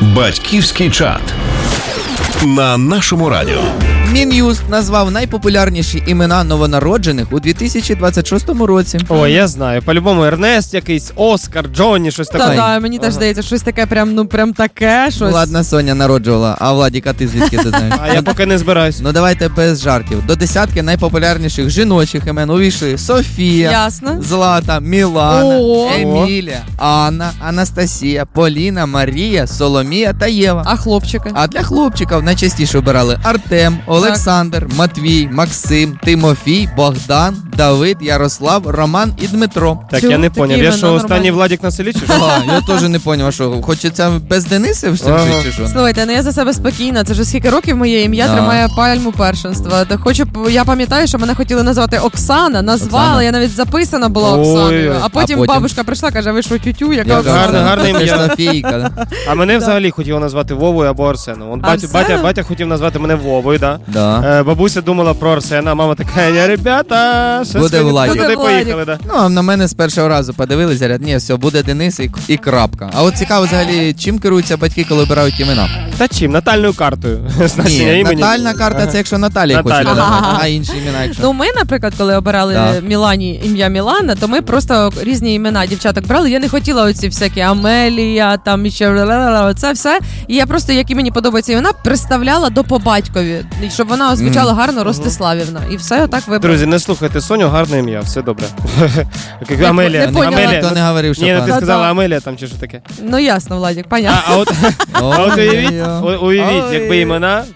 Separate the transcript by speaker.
Speaker 1: Батьківський чат на нашому радіо.
Speaker 2: Мін'юст назвав найпопулярніші імена новонароджених у 2026 році.
Speaker 3: Ой, я знаю. По-любому Ернест якийсь, Оскар, Джонні, щось таке.
Speaker 4: Та, мені теж здається, щось таке прям таке, щось.
Speaker 2: Ладно, Соня народжувала, а Владіка, ти звідки ти знаєш?
Speaker 3: А я поки не збираюсь.
Speaker 2: Ну давайте без жартів. До десятки найпопулярніших жіночих імен увійшли Софія,
Speaker 4: Ясно.
Speaker 2: Злата, Мілана,
Speaker 4: О.
Speaker 2: Емілія, Анна, Анастасія, Поліна, Марія, Соломія та Єва.
Speaker 4: А хлопчики?
Speaker 2: А для хлопчиків найчастіше обирали Артем, Олександр, Матвій, Максим, Тимофій, Богдан, Давид, Ярослав, Роман і Дмитро.
Speaker 3: Так,
Speaker 4: Чого
Speaker 3: я не
Speaker 4: такі
Speaker 3: поняв. Я
Speaker 4: імена
Speaker 3: що, останній
Speaker 4: нормальні?
Speaker 3: Владік на селі чи що?
Speaker 2: Ага, я теж не поняв, що хочеться без Дениса все
Speaker 3: Ага.
Speaker 2: жити, чи що?
Speaker 4: Слухайте, ну я за себе спокійна. Це вже скільки років моє ім'я
Speaker 2: Да.
Speaker 4: тримає пальму першенства. Та я пам'ятаю, що мене хотіли назвати Оксана, назвали,
Speaker 2: Оксана.
Speaker 4: я навіть записана була
Speaker 3: Ой.
Speaker 4: Оксаною. А
Speaker 2: А
Speaker 4: потім
Speaker 2: потім?
Speaker 4: бабушка прийшла, каже, ви що, тютю, яка
Speaker 2: Яка
Speaker 4: Оксана?
Speaker 3: Гарне, гарне
Speaker 2: Це ж
Speaker 3: ім'я.
Speaker 2: Софійка, да?
Speaker 3: А мене взагалі хотіло назвати Вовою або Арсеном. Он
Speaker 4: Арсеном?
Speaker 3: батя хотів назвати мене Вовою, да.
Speaker 2: Да.
Speaker 3: Бабуся думала про Арсена, а мама така, ні, ребята, щось
Speaker 2: Буде Владик.
Speaker 3: туди
Speaker 4: Буде
Speaker 3: поїхали, да.
Speaker 2: Ну, а на мене з першого разу подивилися, говорять, ні, все, буде Денис і крапка. А от цікаво взагалі, чим керуються батьки, коли обирають імена?
Speaker 3: Та чим? Натальною картою. Значення
Speaker 2: Ні,
Speaker 3: імені.
Speaker 2: натальна карта це якщо Наталія хоче
Speaker 3: Наталя,
Speaker 2: назвати,
Speaker 4: да.
Speaker 2: а інші імена якщо.
Speaker 4: Ну, ми, наприклад, коли обирали
Speaker 2: Да.
Speaker 4: Мілані ім'я Мілана, то ми просто різні імена дівчаток брали. Я не хотіла оці всякі Амелія, там ще це все. І я просто, які мені подобаються імена, представляла до по батькові, щоб вона звучала гарно Ростиславівна. І все отак вибрали.
Speaker 3: Друзі, не слухайте Соню, гарне ім'я, все добре. Амелія.
Speaker 4: не поняла.
Speaker 3: Амелія.
Speaker 2: Ніхто не говорив, що
Speaker 3: Ні, ну ти
Speaker 2: погано.
Speaker 3: сказала
Speaker 4: Да-да.
Speaker 3: Амелія там чи що таке.
Speaker 4: Ну ясно, Владик, понятно.
Speaker 3: А от уявіть,
Speaker 2: Ой-ой-ой.
Speaker 3: якби імена